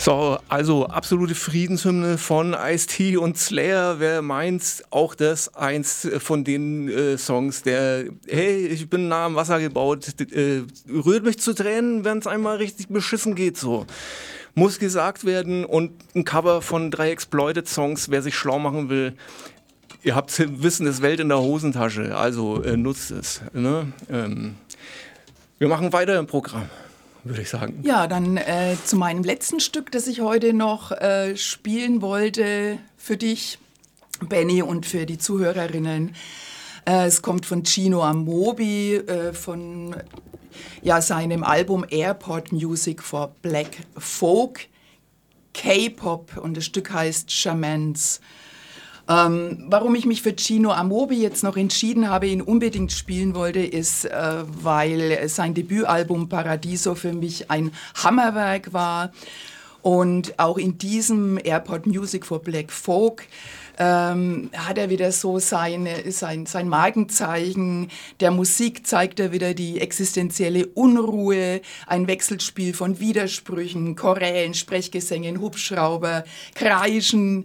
So, also absolute Friedenshymne von Ice-T und Slayer. Wer meint, auch das eins von den Songs, der, hey, ich bin nah am Wasser gebaut, rührt mich zu Tränen, wenn es einmal richtig beschissen geht, so. Muss gesagt werden, und ein Cover von 3 Exploited-Songs, wer sich schlau machen will. Ihr habt Wissen des Welt in der Hosentasche, also nutzt es. Ne? Wir machen weiter im Programm, würde ich sagen. Ja, dann zu meinem letzten Stück, das ich heute noch spielen wollte für dich, Benny, und für die Zuhörerinnen. Es kommt von Gino Amobi, von seinem Album Airport Music for Black Folk, K-Pop, und das Stück heißt Shamans. Warum ich mich für Gino Amobi jetzt noch entschieden habe, ihn unbedingt spielen wollte, ist, weil sein Debütalbum Paradiso für mich ein Hammerwerk war. Und auch in diesem Airport Music for Black Folk hat er wieder so sein Markenzeichen. Der Musik zeigt er wieder die existenzielle Unruhe, ein Wechselspiel von Widersprüchen, Chorälen, Sprechgesängen, Hubschrauber, Kreischen,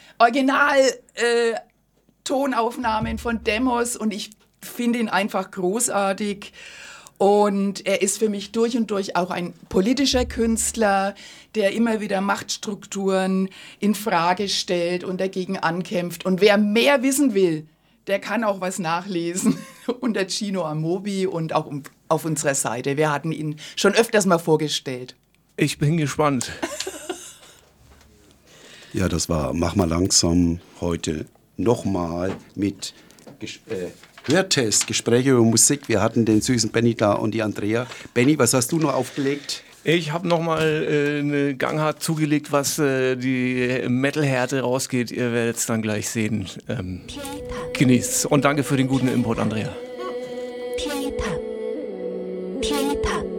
Tonaufnahmen von Demos, und ich finde ihn einfach großartig. Und er ist für mich durch und durch auch ein politischer Künstler, der immer wieder Machtstrukturen in Frage stellt und dagegen ankämpft. Und wer mehr wissen will, der kann auch was nachlesen unter Gino Amobi und auch auf unserer Seite. Wir hatten ihn schon öfters mal vorgestellt. Ich bin gespannt. Ja, das war Mach mal langsam heute nochmal mit Hörtest, Gespräche über Musik. Wir hatten den süßen Benny da und die Andrea. Benny, was hast du noch aufgelegt? Ich habe nochmal eine Gangart zugelegt, was die Metal-Härte rausgeht. Ihr werdet es dann gleich sehen. Genießt's und danke für den guten Input, Andrea.